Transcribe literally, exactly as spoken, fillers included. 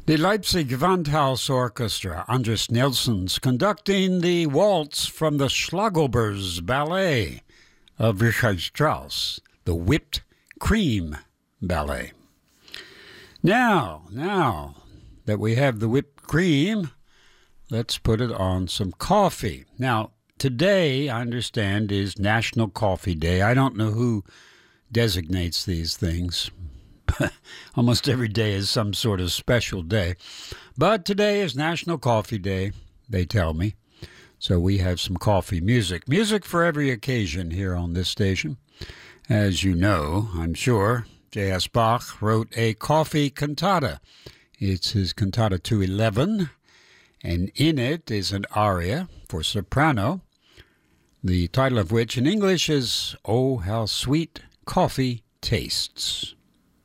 The Leipzig Gewandhaus Orchestra, Andres Nelsons, conducting the waltz from the Schlagelbers Ballet of Richard Strauss, the Whipped Cream Ballet. Now, now that we have the whipped cream, let's put it on some coffee. Now, today, I understand, is National Coffee Day. I don't know who designates these things. Almost every day is some sort of special day. But today is National Coffee Day, they tell me. So we have some coffee music. Music for every occasion here on this station. As you know, I'm sure, J S. Bach wrote a coffee cantata. It's his Cantata two eleven, and in it is an aria for soprano, the title of which in English is Oh, How Sweet Coffee Tastes.